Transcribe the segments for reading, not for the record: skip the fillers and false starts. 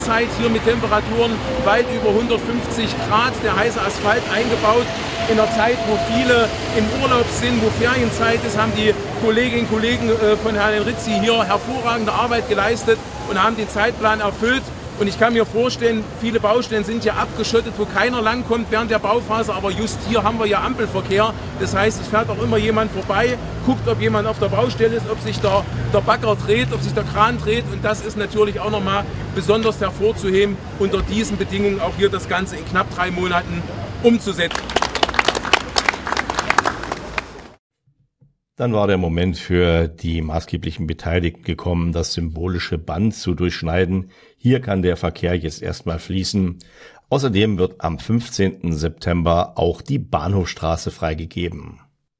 Zeit hier mit Temperaturen weit über 150 Grad, der heiße Asphalt eingebaut. In der Zeit, wo viele im Urlaub sind, wo Ferienzeit ist, haben die Kolleginnen und Kollegen von Herrn Rizzi hier hervorragende Arbeit geleistet und haben den Zeitplan erfüllt. Und ich kann mir vorstellen, viele Baustellen sind ja abgeschottet, wo keiner langkommt während der Bauphase, aber just hier haben wir ja Ampelverkehr. Das heißt, es fährt auch immer jemand vorbei, guckt, ob jemand auf der Baustelle ist, ob sich der Bagger dreht, ob sich der Kran dreht. Und das ist natürlich auch nochmal besonders hervorzuheben, unter diesen Bedingungen auch hier das Ganze in knapp 3 Monaten umzusetzen. Dann war der Moment für die maßgeblichen Beteiligten gekommen, das symbolische Band zu durchschneiden. Hier kann der Verkehr jetzt erstmal fließen. Außerdem wird am 15. September auch die Bahnhofstraße freigegeben.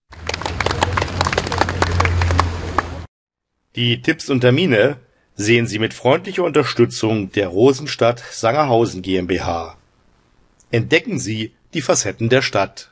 Die Tipps und Termine sehen Sie mit freundlicher Unterstützung der Rosenstadt Sangerhausen GmbH. Entdecken Sie die Facetten der Stadt.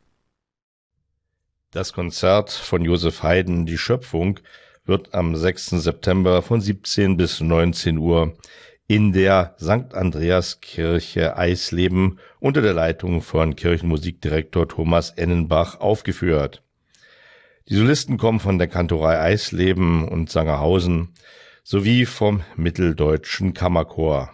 Das Konzert von Josef Haydn, Die Schöpfung, wird am 6. September von 17 bis 19 Uhr in der St. Andreaskirche Eisleben unter der Leitung von Kirchenmusikdirektor Thomas Ennenbach aufgeführt. Die Solisten kommen von der Kantorei Eisleben und Sangerhausen sowie vom Mitteldeutschen Kammerchor.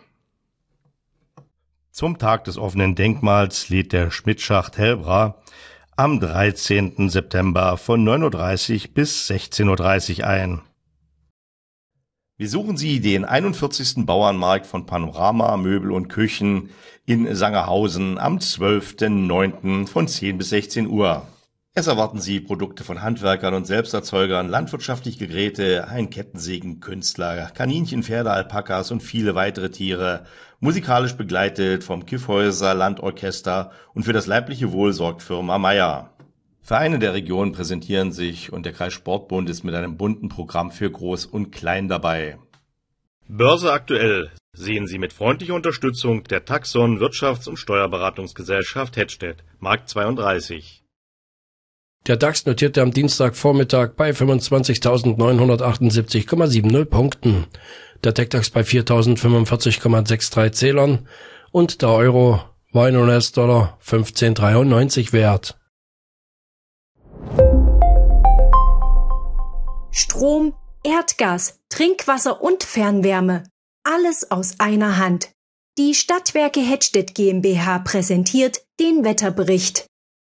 Zum Tag des offenen Denkmals lädt der Schmidtschacht Helbra am 13. September von 9.30 Uhr bis 16.30 Uhr ein. Besuchen Sie den 41. Bauernmarkt von Panorama Möbel und Küchen in Sangerhausen am 12.09. von 10 bis 16 Uhr. Es erwarten Sie Produkte von Handwerkern und Selbsterzeugern, landwirtschaftliche Geräte, ein Kettensägen, Künstler, Kaninchen, Pferde, Alpakas und viele weitere Tiere, musikalisch begleitet vom Kyffhäuser Landorchester und für das leibliche Wohl sorgt Firma Meier. Vereine der Region präsentieren sich und der Kreissportbund ist mit einem bunten Programm für Groß und Klein dabei. Börse aktuell sehen Sie mit freundlicher Unterstützung der Taxon Wirtschafts- und Steuerberatungsgesellschaft Hettstedt, Markt 32. Der DAX notierte am Dienstagvormittag bei 25.978,70 Punkten, der TechDAX bei 4.045,63 Zählern und der Euro war in US-Dollar 15,93 wert. Strom, Erdgas, Trinkwasser und Fernwärme. Alles aus einer Hand. Die Stadtwerke Hettstedt GmbH präsentiert den Wetterbericht.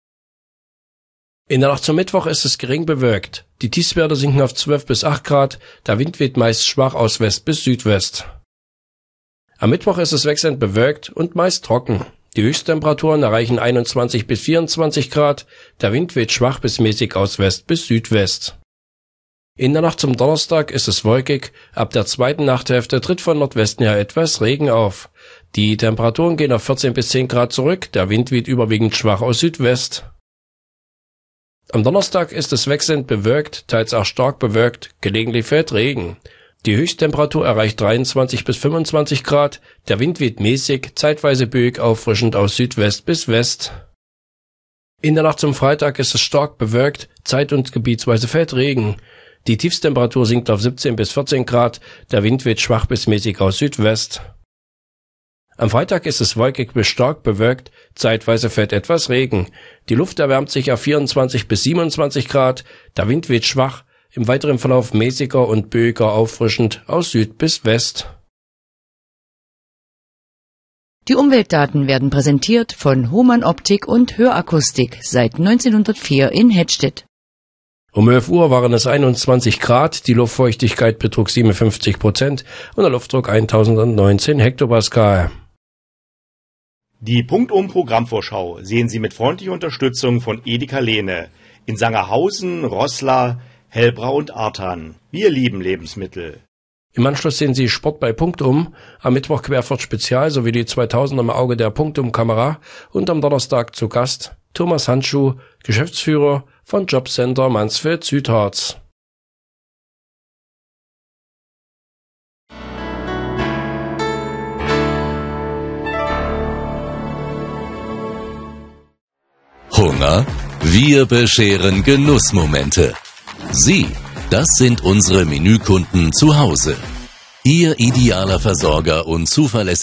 In der Nacht zum Mittwoch ist es gering bewölkt. Die Tiefstwerte sinken auf 12 bis 8 Grad, der Wind weht meist schwach aus West bis Südwest. Am Mittwoch ist es wechselnd bewölkt und meist trocken. Die Höchsttemperaturen erreichen 21 bis 24 Grad, der Wind weht schwach bis mäßig aus West bis Südwest. In der Nacht zum Donnerstag ist es wolkig, ab der zweiten Nachthälfte tritt von Nordwesten her etwas Regen auf. Die Temperaturen gehen auf 14 bis 10 Grad zurück, der Wind weht überwiegend schwach aus Südwest. Am Donnerstag ist es wechselnd bewölkt, teils auch stark bewölkt, gelegentlich fällt Regen. Die Höchsttemperatur erreicht 23 bis 25 Grad, der Wind weht mäßig, zeitweise böig auffrischend aus Südwest bis West. In der Nacht zum Freitag ist es stark bewölkt, zeit- und gebietsweise fällt Regen. Die Tiefsttemperatur sinkt auf 17 bis 14 Grad, der Wind weht schwach bis mäßig aus Südwest. Am Freitag ist es wolkig bis stark bewölkt, zeitweise fällt etwas Regen. Die Luft erwärmt sich auf 24 bis 27 Grad, der Wind weht schwach, im weiteren Verlauf mäßiger und böiger auffrischend aus Süd bis West. Die Umweltdaten werden präsentiert von Hohmann Optik und Hörakustik seit 1904 in Hettstedt. Um 11 Uhr waren es 21 Grad, die Luftfeuchtigkeit betrug 57% und der Luftdruck 1019 Hektopascal. Die Punktum-Programmvorschau sehen Sie mit freundlicher Unterstützung von Edeka Lehne in Sangerhausen, Roßla, Helbra und Artan. Wir lieben Lebensmittel. Im Anschluss sehen Sie Sport bei Punktum, am Mittwoch Querfurt Spezial sowie die 2000 im Auge der Punktum-Kamera und am Donnerstag zu Gast Thomas Handschuh, Geschäftsführer von Jobcenter Mansfeld-Südharz. Hunger? Wir bescheren Genussmomente. Sie, das sind unsere Menükunden zu Hause. Ihr idealer Versorger und zuverlässiger